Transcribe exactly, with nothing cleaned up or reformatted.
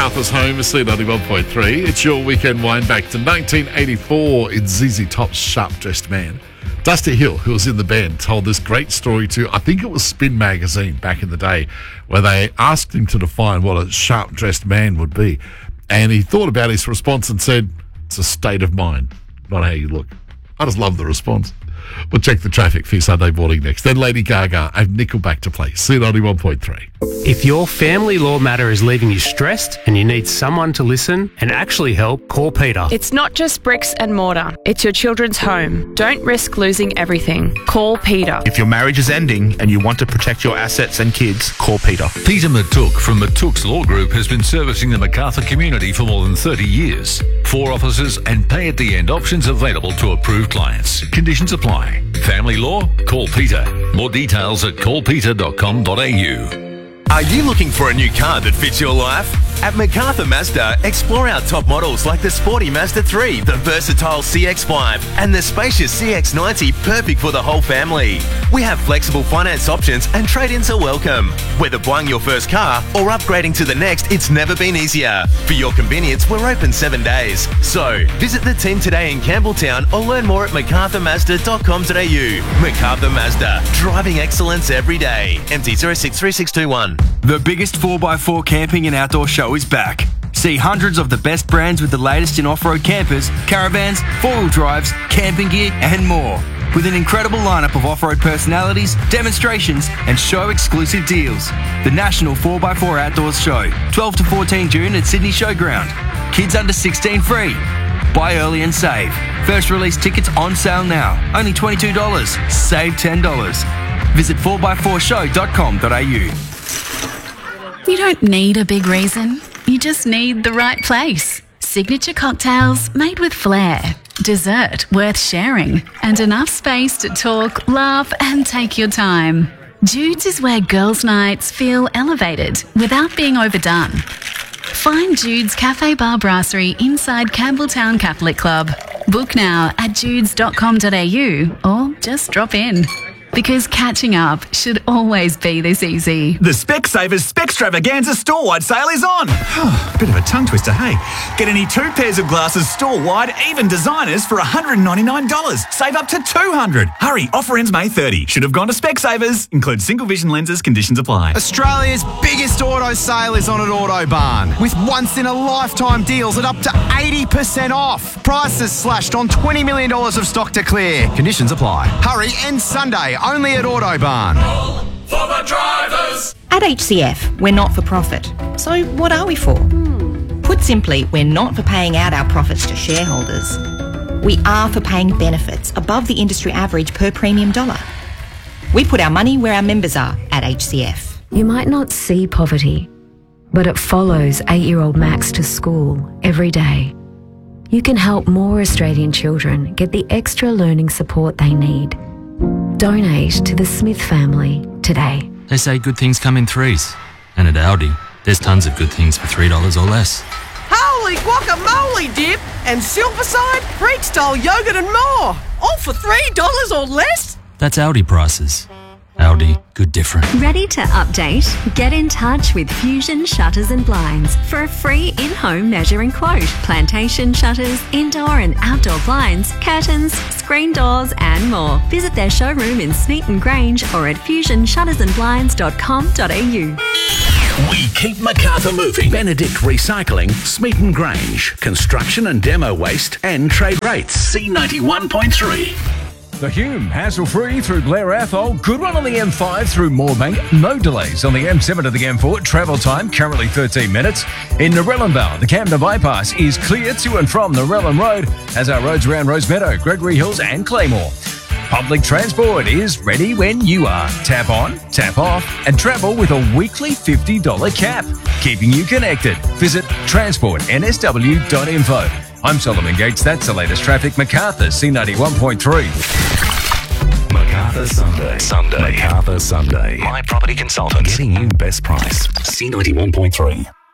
Macarthur's home is C ninety-one point three. It's your weekend wind back to nineteen eighty-four in Z Z Top's Sharp Dressed Man. Dusty Hill, who was in the band, told this great story to, I think it was Spin Magazine back in the day, where they asked him to define what a sharp-dressed man would be. And he thought about his response and said, it's a state of mind, not how you look. I just love the response. We'll check the traffic for your Sunday morning next. Then Lady Gaga and Nickelback to play. C ninety-one point three. If your family law matter is leaving you stressed and you need someone to listen and actually help, call Peter. It's not just bricks and mortar. It's your children's home. Don't risk losing everything. Call Peter. If your marriage is ending and you want to protect your assets and kids, call Peter. Peter Matuk from Matuk's Law Group has been servicing the Macarthur community for more than thirty years. Four offices and pay-at-the-end options available to approved clients. Conditions apply. Family law? Call Peter. More details at call peter dot com dot a u. Are you looking for a new car that fits your life? At Macarthur Mazda, explore our top models like the sporty Mazda three, the versatile C X five, and the spacious C X ninety, perfect for the whole family. We have flexible finance options and trade-ins are welcome. Whether buying your first car or upgrading to the next, it's never been easier. For your convenience, we're open seven days. So, visit the team today in Campbelltown or learn more at macarthur mazda dot com dot a u. Macarthur Mazda, driving excellence every day. M T zero six three six two one. The biggest four by four camping and outdoor show is back. See hundreds of the best brands with the latest in off-road campers, caravans, four-wheel drives, camping gear and more. With an incredible lineup of off-road personalities, demonstrations and show-exclusive deals. The National four by four Outdoors Show, twelve to fourteen June at Sydney Showground. Kids under sixteen free. Buy early and save. First release tickets on sale now. Only twenty-two dollars. Save ten dollars. Visit four by four show dot com dot a u. You don't need a big reason. You just need the right place. Signature cocktails made with flair. Dessert worth sharing. And enough space to talk, laugh and take your time. Jude's is where girls' nights feel elevated without being overdone. Find Jude's Cafe Bar Brasserie inside Campbelltown Catholic Club. Book now at judes dot com dot a u or just drop in. Because catching up should always be this easy. The Specsavers Spextravaganza store-wide sale is on. Bit of a tongue twister, hey? Get any two pairs of glasses store-wide, even designers, for one hundred ninety-nine dollars. Save up to two hundred dollars. Hurry, offer ends May thirtieth. Should have gone to Specsavers. Includes single vision lenses, conditions apply. Australia's biggest auto sale is on at Autobarn, with once-in-a-lifetime deals at up to eighty percent off. Prices slashed on twenty million dollars of stock to clear. Conditions apply. Hurry, ends Sunday. Only at Autobarn. For the drivers. At H C F, we're not for profit. So what are we for? Hmm. Put simply, we're not for paying out our profits to shareholders. We are for paying benefits above the industry average per premium dollar. We put our money where our members are at H C F. You might not see poverty, but it follows eight-year-old Max to school every day. You can help more Australian children get the extra learning support they need. Donate to the Smith family today. They say good things come in threes. And at Aldi, there's tons of good things for three dollars or less. Holy guacamole dip and Silverside, Greek-style yogurt and more. All for three dollars or less? That's Aldi prices. Aldi, good different. Ready to update? Get in touch with Fusion Shutters and Blinds for a free in-home measuring quote. Plantation shutters, indoor and outdoor blinds, curtains, screen doors and more. Visit their showroom in Smeaton Grange or at fusion shutters and blinds dot com dot a u. We keep Macarthur moving. Benedict Recycling, Smeaton Grange, construction and demo waste and trade rates. C ninety-one point three. The Hume, hassle-free through Blair Athol. Good one on the M five through Moorebank. No delays on the M seven to the M four. Travel time currently thirteen minutes. In Narellan, the Camden Bypass is clear to and from Narellan Road, as are roads around Rosemeadow, Gregory Hills and Claymore. Public transport is ready when you are. Tap on, tap off and travel with a weekly fifty dollars cap, keeping you connected. Visit transport n s w dot info. I'm Solomon Gates. That's the latest traffic. Macarthur, C ninety-one point three. Macarthur Sunday. Sunday. Macarthur Sunday. My property consultant. Getting you best price. C ninety-one point three.